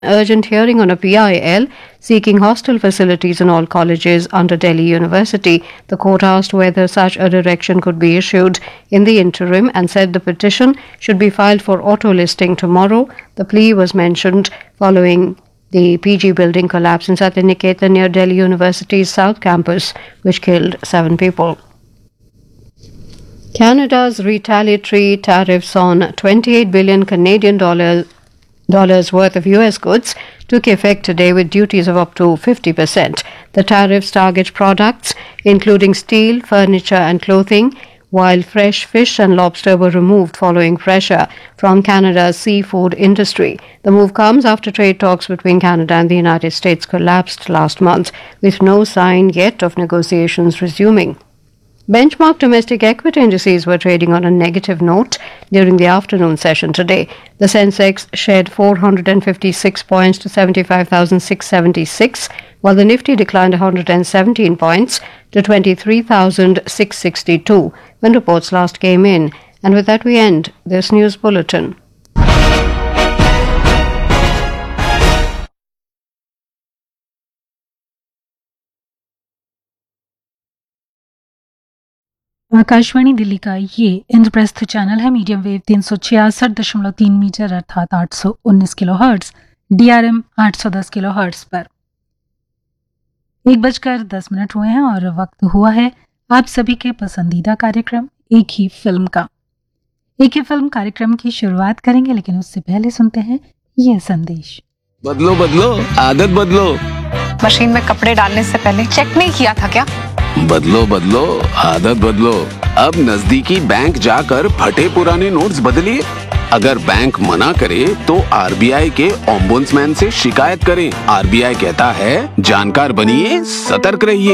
urgent hearing on a PIL seeking hostel facilities in all colleges under Delhi University. The court asked whether such a direction could be issued in the interim and said the petition should be filed for auto listing tomorrow. The plea was mentioned following the PG building collapse in Satyaniketan near Delhi University's South Campus, which killed 7 people. Canada's retaliatory tariffs on 28 billion Canadian dollars worth of US goods took effect today with duties of up to 50%. The tariffs target products including steel, furniture and clothing, while fresh fish and lobster were removed following pressure from Canada's seafood industry. The move comes after trade talks between Canada and the United States collapsed last month, with no sign yet of negotiations resuming. Benchmark domestic equity indices were trading on a negative note during the afternoon session today. The Sensex shed 456 points to 75,676, while the Nifty declined 117 points to 23,662 when reports last came in. And with that we end this news bulletin. Akashvani Delhi का ये Indraprastha channel है। Medium wave 366.3 metre अर्थात 819 kilohertz, DRM 810 kilohertz पर 1:10 हुए हैं और वक्त हुआ है आप सभी के पसंदीदा कार्यक्रम एक ही फिल्म का। एक ही फिल्म कार्यक्रम की शुरुआत करेंगे, लेकिन उससे पहले सुनते हैं ये संदेश। बदलो बदलो आदत बदलो। मशीन में कपड़े डालने से पहले चेक नहीं किया था क्या? बदलो बदलो आदत बदलो। अब नजदीकी बैंक जाकर फटे पुराने नोट्स बदलिए। अगर बैंक मना करे तो RBI के ओम्बुड्समैन से शिकायत करें। RBI कहता है जानकार बनिए, सतर्क रहिए।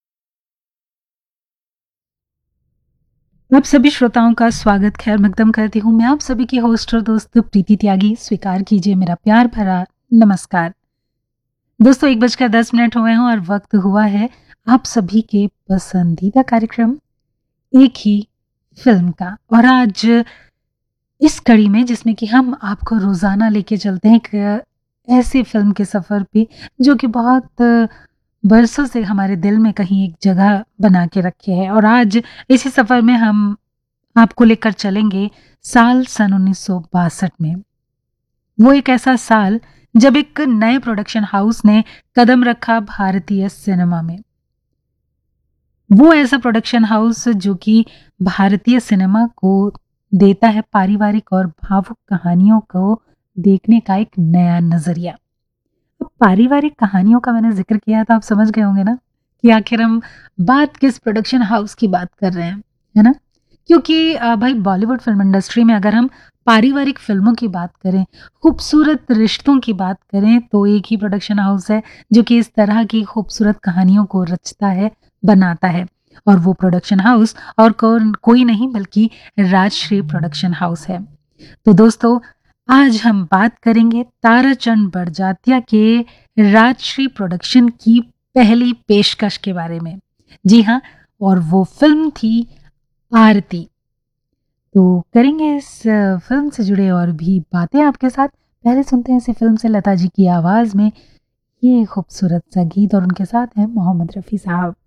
आप सभी श्रोताओं का स्वागत खैर मकदम करती हूँ। मैं आप सभी की होस्ट और दोस्त प्रीति त्यागी। स्वीकार कीजिए मेरा प्यार भरा नमस्कार। दोस्तों 1:10 हुए हैं और वक्त हुआ है आप सभी के पसंदीदा कार्यक्रम एक ही फिल्म का। और आज इस कड़ी में जिसमें कि हम आपको रोजाना लेके चलते हैं एक ऐसी फिल्म के सफर पे जो कि बहुत बरसों से हमारे दिल में कहीं एक जगह बना के रखे है। और आज इसी सफर में हम आपको लेकर चलेंगे साल सन 1962 में। वो एक ऐसा साल जब एक नए प्रोडक्शन हाउस ने कदम रखा भारतीय सिनेमा में। वो ऐसा प्रोडक्शन हाउस जो कि भारतीय सिनेमा को देता है पारिवारिक और भावुक कहानियों को देखने का एक नया नजरिया। अब पारिवारिक कहानियों का मैंने जिक्र किया तो आप समझ गए होंगे ना कि आखिर हम बात किस प्रोडक्शन हाउस की बात कर रहे हैं, है ना? क्योंकि भाई बॉलीवुड फिल्म इंडस्ट्री में अगर हम पारिवारिक फिल्मों की बात करें, खूबसूरत रिश्तों की बात करें, तो एक ही प्रोडक्शन हाउस है जो कि इस तरह की खूबसूरत कहानियों को रचता है, बनाता है। और वो प्रोडक्शन हाउस और कोई नहीं बल्कि राजश्री प्रोडक्शन हाउस है। तो दोस्तों आज हम बात करेंगे ताराचंद बड़जात्या के राजश्री प्रोडक्शन की पहली पेशकश के बारे में। जी हाँ, और वो फिल्म थी आरती। तो करेंगे इस फिल्म से जुड़े और भी बातें आपके साथ। पहले सुनते हैं इसी फिल्म से लता जी की आवाज में ये खूबसूरत सा गीत और उनके साथ हैं मोहम्मद रफ़ी साहब।